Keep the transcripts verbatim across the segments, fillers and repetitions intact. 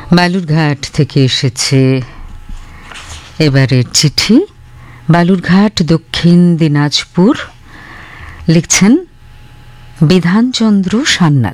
বালুরঘাট থেকে এসেছে এবারের চিঠি। বালুরঘাট, দক্ষিণ দিনাজপুর। লিখছেন বিধানচন্দ্র সান্যাল।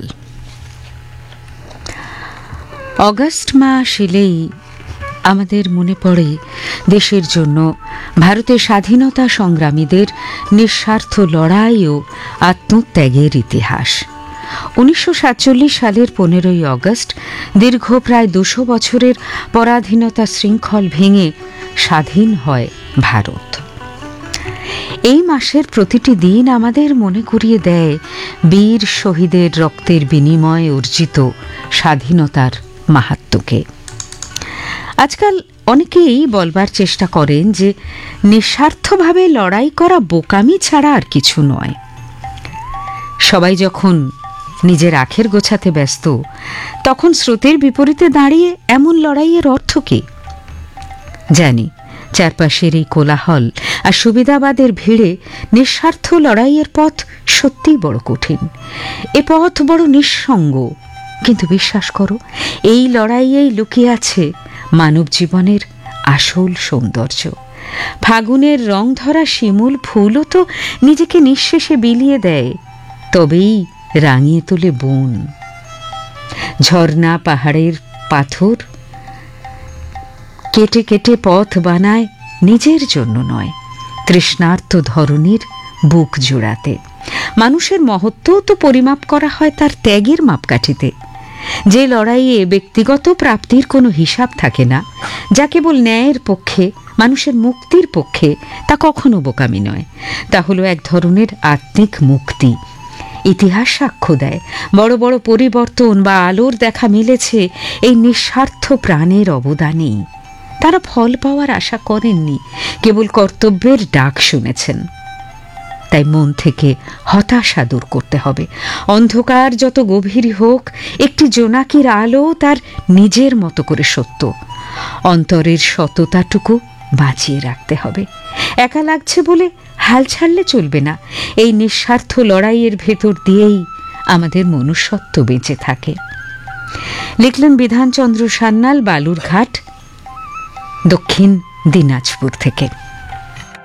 অগাস্ট মাস এলেই আমাদের মনে পড়ে দেশের জন্য ভারতের স্বাধীনতা সংগ্রামীদের নিঃস্বার্থ লড়াই ও আত্মত্যাগের ইতিহাস। উনিশশো সাতচল্লিশ সালের পনেরোই অগস্ট দীর্ঘ প্রায় দুশো বছরের পরাধীনতা শৃঙ্খল ভেঙে স্বাধীন হয় ভারত। এই মাসের প্রতিটি দিন আমাদের মনে করিয়ে দেয় বীর শহীদের রক্তের বিনিময়ে অর্জিত স্বাধীনতার মাহাত্ম্যকে। আজকাল অনেকেই বলবার চেষ্টা করেন যে নিঃস্বার্থভাবে লড়াই করা বোকামি ছাড়া আর কিছু নয়। সবাই যখন নিজের আখের গোছাতে ব্যস্ত, তখন স্রোতের বিপরীতে দাঁড়িয়ে এমন লড়াইয়ের অর্থ কী? জানি চারপাশের এই কোলাহল আর সুবিধাবাদের ভিড়ে নিঃস্বার্থ লড়াইয়ের পথ সত্যিই বড় কঠিন। এ পথ বড় নিঃসঙ্গ, কিন্তু বিশ্বাস করো, এই লড়াইয়েই লুকিয়ে আছে মানব জীবনের আসল সৌন্দর্য। ফাগুনের রং ধরা শিমুল ফুলও তো নিজেকে নিঃশেষে বিলিয়ে দেয়, তবেই রাঙিয়ে তোলে বন। ঝর্ণা পাহাড়ের পাথর কেটে কেটে পথ বানায় নিজের জন্য নয়, তৃষ্ণার্ত ধরনীর বুক জোড়াতে। মানুষের মহত্বও তো পরিমাপ করা হয় তার ত্যাগের মাপকাঠিতে। যে লড়াইয়ে ব্যক্তিগত প্রাপ্তির কোনো হিসাব থাকে না, যা কেবল ন্যায়ের পক্ষে, মানুষের মুক্তির পক্ষে, তা কখনো বোকামি নয়, তা হলো এক ধরনের আত্মিক মুক্তি। ইতিহাস সাক্ষ্য দেয় বড় বড় পরিবর্তন বা আলোর দেখা মিলেছে এই নিঃস্বার্থ প্রাণের অবদানেই। তারা ফল পাওয়ার আশা করেননি, কেবল কর্তব্যের ডাক শুনেছেন। তাই মন থেকে হতাশা দূর করতে হবে। অন্ধকার যত গভীরই হোক, একটি জোনাকির আলো তার নিজের মতো করে সত্য। অন্তরের সততাটুকু বাঁচিয়ে রাখতে হবে। একা লাগছে বলে হাল ছাড়লে চলবে না। এই নিঃস্বার্থ লড়াইয়ের ভেতর দিয়েই আমাদের মনুষ্যত্ব বেঁচে থাকে। লিখলেন বিধানচন্দ্র সান্যাল, বালুরঘাট, দক্ষিণ দিনাজপুর থেকে।